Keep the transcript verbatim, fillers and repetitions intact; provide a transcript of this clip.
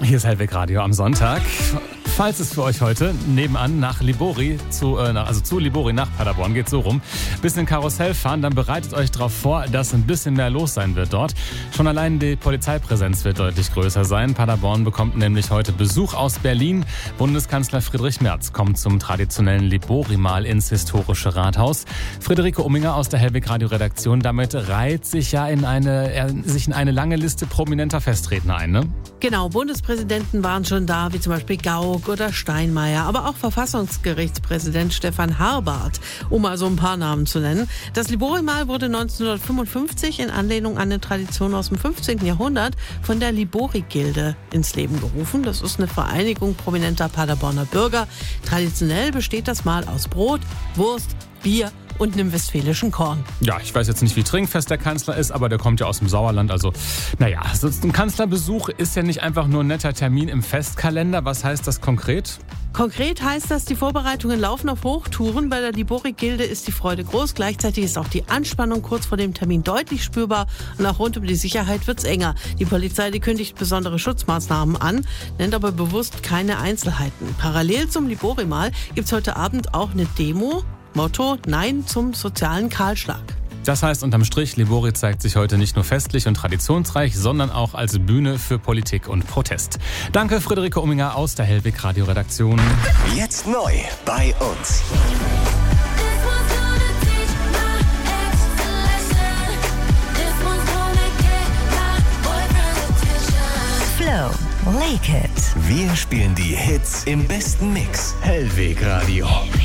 Hier ist Hellweg Radio am Sonntag. Falls es für euch heute nebenan nach Libori, zu, äh, also zu Libori nach Paderborn geht, so rum, bisschen Karussell fahren, dann bereitet euch darauf vor, dass ein bisschen mehr los sein wird dort. Schon allein die Polizeipräsenz wird deutlich größer sein. Paderborn bekommt nämlich heute Besuch aus Berlin. Bundeskanzler Friedrich Merz kommt zum traditionellen Libori-Mahl ins historische Rathaus. Friederike Umminger aus der Hellweg Radio Redaktion, damit reiht sich ja in eine, äh, sich in eine lange Liste prominenter Festredner ein, ne? Genau, Bundespräsidenten waren schon da, wie zum Beispiel Gauck oder Steinmeier, aber auch Verfassungsgerichtspräsident Stefan Harbart, um mal so ein paar Namen zu nennen. Das Libori-Mahl wurde neunzehnhundertfünfundfünfzig in Anlehnung an eine Tradition aus dem fünfzehnten Jahrhundert von der Libori-Gilde ins Leben gerufen. Das ist eine Vereinigung prominenter Paderborner Bürger. Traditionell besteht das Mahl aus Brot, Wurst, Bier und einem westfälischen Korn. Ja, ich weiß jetzt nicht, wie trinkfest der Kanzler ist, aber der kommt ja aus dem Sauerland. Also, naja, so ein Kanzlerbesuch ist ja nicht einfach nur ein netter Termin im Festkalender. Was heißt das konkret? Konkret heißt das, die Vorbereitungen laufen auf Hochtouren. Bei der Libori-Gilde ist die Freude groß. Gleichzeitig ist auch die Anspannung kurz vor dem Termin deutlich spürbar. Und auch rund um die Sicherheit wird's enger. Die Polizei, die kündigt besondere Schutzmaßnahmen an, nennt aber bewusst keine Einzelheiten. Parallel zum Libori-Mahl gibt's heute Abend auch eine Demo. Motto: Nein zum sozialen Kahlschlag. Das heißt unterm Strich, Libori zeigt sich heute nicht nur festlich und traditionsreich, sondern auch als Bühne für Politik und Protest. Danke, Friederike Umminger aus der Hellweg Radio Redaktion. Jetzt neu bei uns. Flow, Lake It. Wir spielen die Hits im besten Mix. Hellweg Radio.